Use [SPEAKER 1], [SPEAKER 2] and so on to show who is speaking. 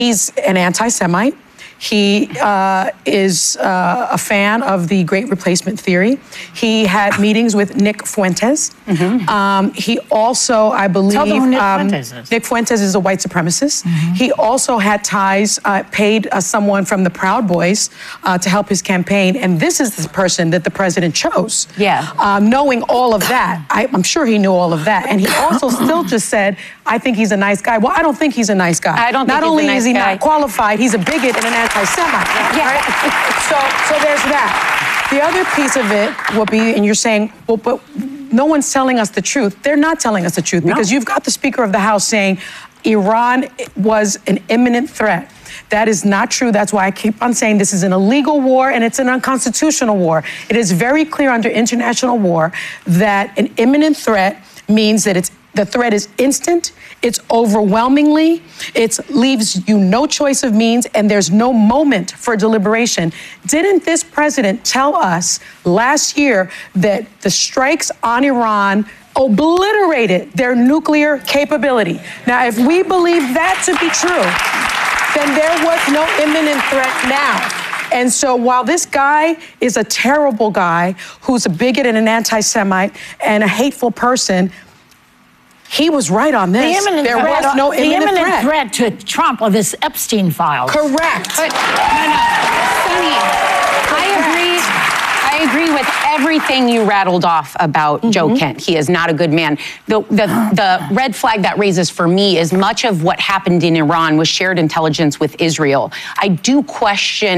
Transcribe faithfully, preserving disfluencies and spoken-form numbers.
[SPEAKER 1] He's an anti-Semite. He uh, is uh, a fan of the Great Replacement theory. He had meetings with Nick Fuentes. Mm-hmm. um, he also, I believe,
[SPEAKER 2] Tell them who Nick
[SPEAKER 1] um,
[SPEAKER 2] Fuentes is.
[SPEAKER 1] Nick Fuentes is a white supremacist. Mm-hmm. He also had ties, uh, paid uh, someone from the Proud Boys uh, to help his campaign. And this is the person that the president chose.
[SPEAKER 3] Yeah.
[SPEAKER 1] Um, knowing all of that, I, I'm sure he knew all of that. And he also still just said, I think he's a nice guy. Well, I don't think he's a nice guy.
[SPEAKER 3] I don't think
[SPEAKER 1] Not
[SPEAKER 3] he's
[SPEAKER 1] only
[SPEAKER 3] a nice
[SPEAKER 1] is he
[SPEAKER 3] guy.
[SPEAKER 1] not qualified, he's a bigot and an anti-Semite.
[SPEAKER 3] Yeah.
[SPEAKER 1] Right? so, so there's that. The other piece of it will be, and you're saying, well, but no one's telling us the truth. They're not telling us the truth
[SPEAKER 2] No.
[SPEAKER 1] because you've got the Speaker of the House saying Iran was an imminent threat. That is not true. That's why I keep on saying this is an illegal war and it's an unconstitutional war. It is very clear under international war that an imminent threat means that it's the threat is instant, it's overwhelmingly, it leaves you no choice of means, and there's no moment for deliberation. Didn't this president tell us last year that the strikes on Iran obliterated their nuclear capability? Now, if we believe that to be true, then there was no imminent threat now. And so while this guy is a terrible guy who's a bigot and an anti-Semite and a hateful person, he was right on this.
[SPEAKER 2] The imminent
[SPEAKER 1] there
[SPEAKER 2] threat,
[SPEAKER 1] was no
[SPEAKER 2] the
[SPEAKER 1] imminent,
[SPEAKER 2] imminent
[SPEAKER 1] threat.
[SPEAKER 2] threat to Trump of this Epstein files.
[SPEAKER 1] Correct.
[SPEAKER 3] But, no, no, Sunny, I agree. I agree with everything you rattled off about mm-hmm. Joe Kent. He is not a good man. The, the, the red flag that raises for me is much of what happened in Iran was shared intelligence with Israel. I do question